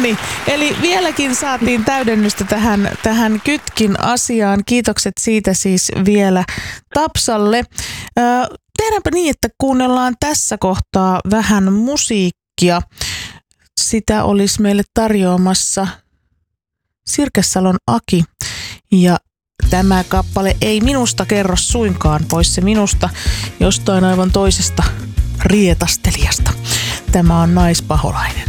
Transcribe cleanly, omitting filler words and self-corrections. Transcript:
Noniin, eli vieläkin saatiin täydennystä tähän Kytkin asiaan. Kiitokset siitä siis vielä Tapsalle. Tehdäänpä niin, että kuunnellaan tässä kohtaa vähän musiikkia. Sitä olisi meille tarjoamassa Sirkessalon Aki. Ja tämä kappale ei minusta kerro suinkaan, pois se minusta jostain aivan toisesta rietastelijasta. Tämä on Naispaholainen.